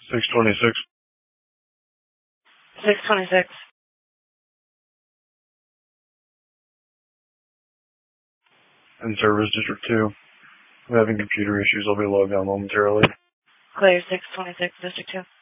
626. 626. In service, District 2. I'm having computer issues. I'll be logged on momentarily. Clear 626, District 2.